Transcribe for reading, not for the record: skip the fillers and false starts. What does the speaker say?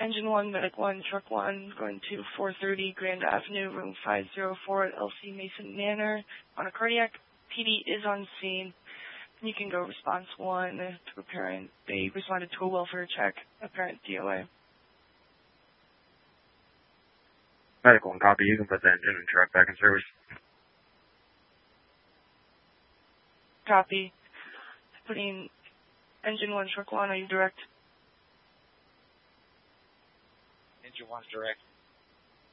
Engine 1, Medic 1, Truck 1, going to 430 Grand Avenue, room 504 at LC Mason Manor on a cardiac. PD is on scene. You can go response 1 to a parent. They responded to a welfare check, apparent DOA. Medical 1, copy. You can put the engine and truck back in service. Copy. Putting Engine 1, Truck 1, are you direct? Engine 1's direct.